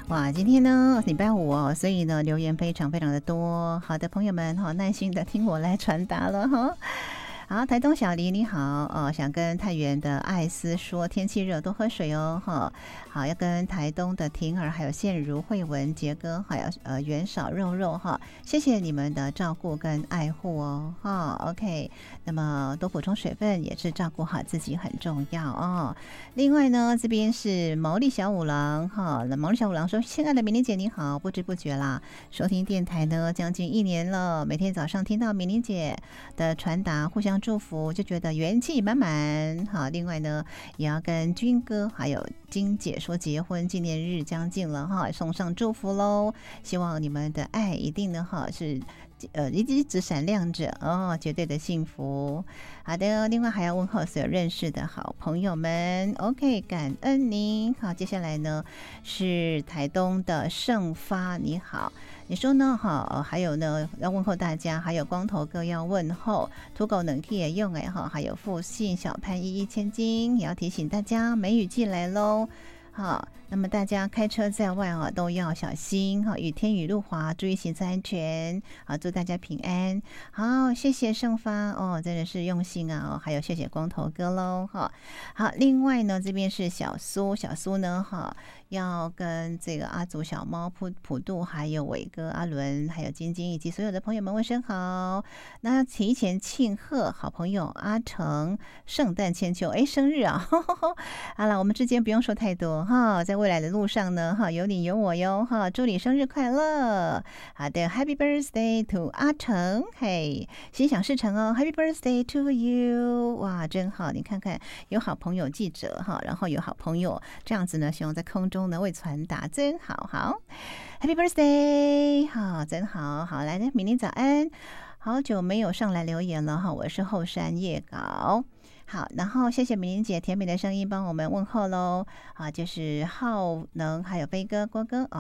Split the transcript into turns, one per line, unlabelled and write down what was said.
哇，今天呢礼拜五哦，所以呢留言非常非常的多。好的，朋友们好，耐心的听我来传达了哈。好，台东小黎你好，想跟太原的艾斯说天气热多喝水哦哈。好，要跟台东的婷儿还有现如慧文杰哥还有袁少肉肉哈，谢谢你们的照顾跟爱护哦哈。OK， 那么多补充水分也是照顾好自己很重要哦。另外呢，这边是毛利小五郎哈，那毛利小五郎说：“亲爱的明玲姐你好，不知不觉啦，收听电台呢将近1年了，每天早上听到明玲姐的传达，互相祝福，就觉得元气满满。好，另外呢，也要跟军哥还有金姐说结婚纪念日将近了哈，送上祝福喽，希望你们的爱一定呢哈是。”一直闪亮着哦，绝对的幸福。好的，另外还要问候所有认识的好朋友们。OK， 感恩您。好，接下来呢是台东的盛发，你好，你说呢？哈，还有呢要问候大家，还有光头哥要问候，土狗冷气也用哎哈，还有复信小潘一千金，也要提醒大家梅雨季来喽。好，那么大家开车在外啊都要小心哈，雨天雨路滑，注意行车安全。好，祝大家平安。好，谢谢盛发哦，真的是用心啊哦，还有谢谢光头哥喽哈。好，另外呢这边是小苏，小苏呢哈要跟这个阿祖、小猫、普渡，还有伟哥、阿伦，还有晶晶以及所有的朋友们问声好。那提前庆贺好朋友阿成圣诞千秋生日啊！好了，我们之间不用说太多哈，在未来的路上呢哈，有你有我哟哈，祝你生日快乐！好的 ，Happy Birthday to 阿成，嘿，心想事成哦 ，Happy Birthday to you！ 哇，真好，你看看有好朋友记者哈，然后有好朋友这样子呢，希望在空中呢为传达，真好，好 ，Happy Birthday！ 好，真好，好来，明天早安，好久没有上来留言了哈，我是后山夜稿。好，然后谢谢明玲姐甜美的声音帮我们问候喽，啊，就是浩能还有飞哥、郭哥啊。